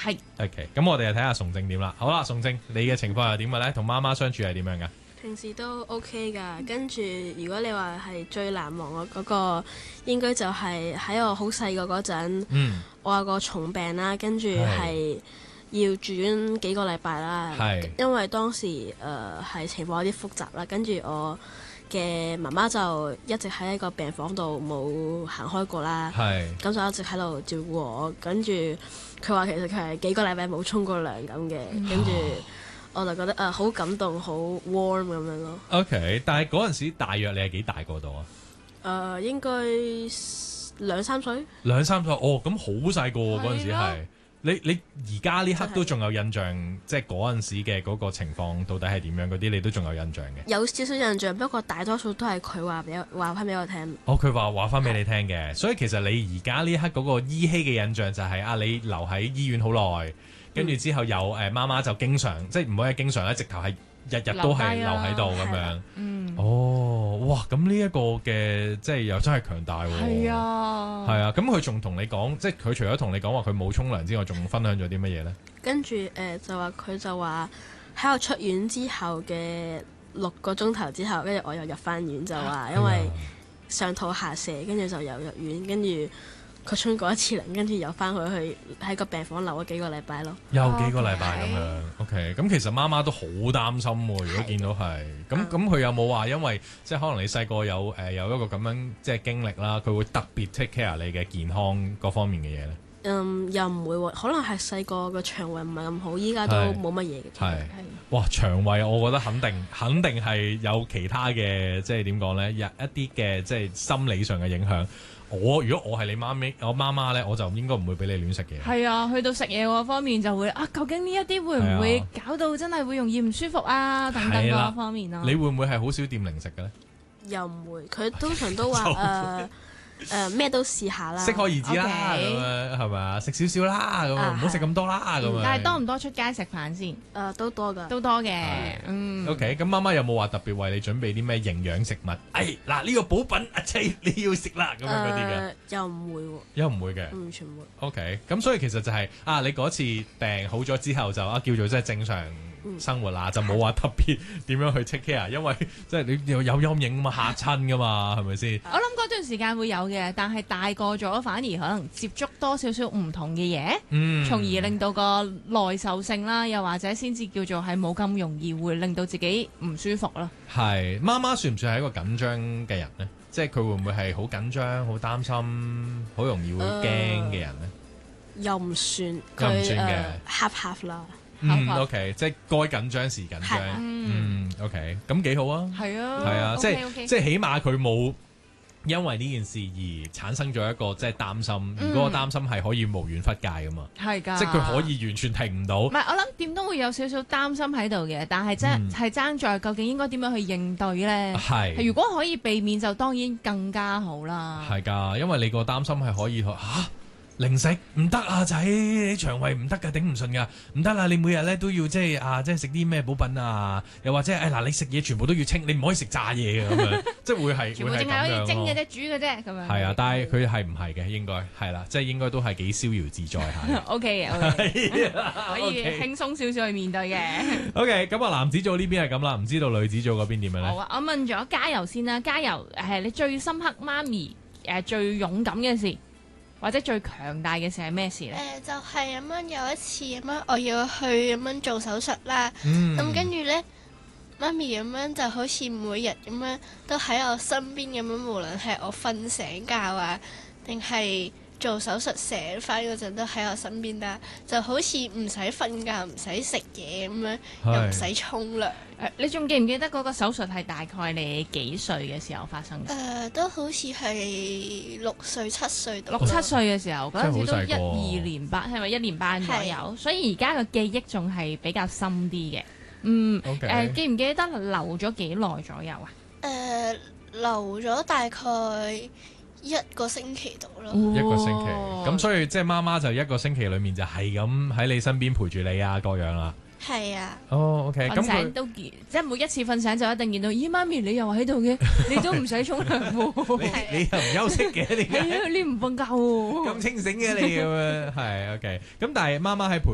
係。 OK， 咁我哋就睇下崇正點啦。好啦，崇正，你嘅情況係點嘅咧？同媽媽相處係點樣噶？ 平時都 OK 㗎，跟住如果你話係最難忘嘅嗰個，應該就係喺我好細個嗰陣，我有個重病啦，跟住係要住院幾個禮拜啦，因為當時係情況有啲複雜啦，跟住我嘅媽媽就一直喺一個病房度冇行開過啦，咁就一直喺度照顧我，跟住佢話其實佢係幾個禮拜冇沖過涼咁嘅，跟住我就覺得好感動，好 warm 咁樣咯。 OK， 但係嗰陣時大約你係幾大個度啊？ 應該2-3歲。 2-3歲哦，咁好細個喎，嗰陣時係。你而家呢刻都仲有印象，即係嗰陣時嘅嗰個情況到底係點樣嗰啲，你都仲有印象嘅？ 有少少印象，不過大多數都係佢話翻俾我聽。 哦，佢話翻俾你聽嘅，所以其實你而家呢刻嗰個依稀嘅印象就係你留喺醫院好耐，跟住之後有媽媽就經常即係唔可以經常咧，直頭係日日都係留喺度咁樣。哦，哇！咁呢一個嘅即係又真係強大喎。係啊，咁佢仲同你講，即係佢除咗同你講話佢冇沖涼之外，仲分享咗啲乜嘢咧？跟住佢就話喺我出院之後嘅6個鐘頭之後，跟住我又入翻院，就話因為上吐下瀉，跟住就又入院，跟住佢沖過一次涼，跟住又翻去喺個病房留咗幾個禮拜咯。 又幾個禮拜咁樣。OK， 咁其實媽媽都好擔心喎。如果見到係咁，佢有冇話因為即係可能你細個有一個咁樣即係經歷啦，佢會特別 take care 你嘅健康各方面嘅嘢咧？ 又唔會喎，可能係細個個腸胃唔係咁好，依家都冇乜嘢嘅。係哇，腸胃我覺得肯定係有其他嘅，即係點講咧？有一啲嘅即係心理上嘅影響。如果我係你我媽媽咧，我就應該唔會俾你亂食嘢。係啊，去到食嘢嗰方面就會究竟呢一啲會唔會搞到真係會容易唔舒服啊？等等嗰方面咯。 你會唔會係好少掂零食嘅咧？ 又唔會，佢通常都話咩都試下啦， 適可而止啦，咁樣係咪啊？食少少啦，咁唔好食咁多啦，咁樣。 但係多唔多出街食飯先？ 都多㗎， 都多嘅。 OK，咁媽媽有冇話特別為你準備啲咩營養食物？嗱呢個補品阿妻你要食啦，咁樣嗰啲嘅。 又唔會喎。 又唔會嘅。 完全唔會。 OK，咁所以其實就係你嗰次病好咗之後就叫做即係正常生活啦，就冇話特別點樣去 take care，因為即係你有陰影嘛，嚇親噶嘛，係咪先？ 我諗嗰段時間會有嘅，但係大個咗反而可能接觸多少少唔同嘅嘢，從而令到個耐受性啦，又或者先至叫做係冇咁容易會令到自己唔舒服咯。 係媽媽算唔算係一個緊張嘅人呢？即係佢會唔會係好緊張、好擔心、好容易會驚嘅人呢？ 又唔算， 又唔算嘅 half 啦。 OK， 即係該緊張時緊張。OK， 咁幾好啊。係啊，即係起碼佢冇因為呢件事而產生咗一個即係擔心，如果個擔心係可以無遠弗屆噶嘛。係㗎，即係佢可以完全停唔到。 唔係，我諗點都會有少少擔心喺度嘅，但係係爭在究竟應該點樣去應對咧？係，如果可以避免就當然更加好啦。係㗎，因為你個擔心係可以零食唔得啊仔，你腸胃唔得㗎，頂唔順㗎，唔得啦！你每日咧都要即係食啲咩補品啊？又或者你食嘢全部都要清，你唔可以食炸嘢嘅咁樣，即係會係全部淨係可以蒸嘅啫，煮嘅啫咁樣。 係啊，但係佢係唔係嘅？應該係啦，即係應該都係幾逍遙自在下。 OK，可以輕鬆少少去面對嘅。 OK，咁男子組呢邊係咁啦，唔知道女子組嗰邊點樣咧？ 好啊，我問咗加油先啦，加油係你最深刻媽咪最勇敢嘅事。或者最強大嘅事係咩事咧？ 就係咁樣有一次咁樣，我要去咁樣做手術啦。咁跟住咧，媽咪咁樣就好似每日咁樣都喺我身邊咁樣，無論係我瞓醒覺啊，定係做手術醒翻嗰陣都喺我身邊啦。就好似唔使瞓覺，唔使食嘢咁樣，又唔使沖涼。 你仲記唔記得嗰個手術係大概你幾歲嘅時候發生嘅？ 都好似係6歲7歲到。 6、7歲嘅時候，嗰陣時都1、2年班，係咪1年班左右？所以而家個記憶仲係比較深啲嘅。記唔記得留咗幾耐左右啊？ 留咗大概1個星期度咯。 1個星期，咁所以即係媽媽就1個星期裏面就係咁喺你身邊陪住你啊，各樣啦。 係啊。 OK， 瞓醒都見，即係每一次瞓醒就一定見到，咦媽咪你又喺度嘅，你都唔使沖涼喎。 你又唔休息嘅，點解？ 你唔瞓覺喎。 咁清醒嘅你咁樣，係 OK。咁但係媽媽喺陪